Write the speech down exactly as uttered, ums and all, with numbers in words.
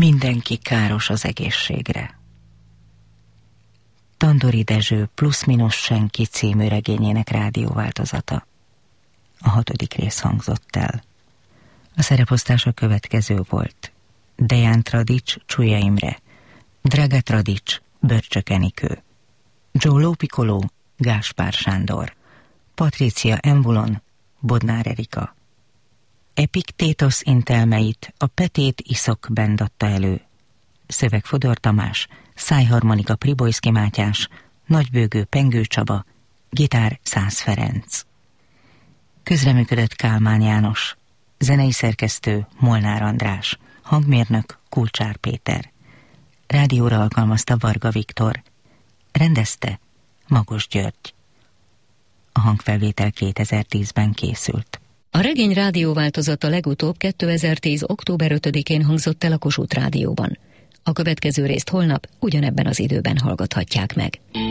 Mindenki káros az egészségre. Tandori Dezső Plusz-minusz senki című regényének rádióváltozata. A hatodik rész hangzott el. A szereposztás a következő volt: Deján Tradics, Csúlya Imre, Draga Tradics, Börcsök Enikő, Giulio Piccolo, Gáspár Sándor, Patricia Embulon, Bodnár Erika. Epiktétosz intelmeit a Petét Iszok Band adta elő. Szöveg Fodor Tamás, szájharmonika Pribojszki Mátyás, nagybőgő Pengő Csaba, gitár Szász Ferenc. Közreműködött Kálmán János, zenei szerkesztő Molnár András, hangmérnök Kulcsár Péter. Rádióra alkalmazta Varga Viktor, rendezte Magos György. A hangfelvétel kétezer-tízben készült. A regény rádióváltozata legutóbb kétezer-tíz. október ötödikén hangzott el a Kossuth Rádióban. A következő részt holnap ugyanebben az időben hallgathatják meg.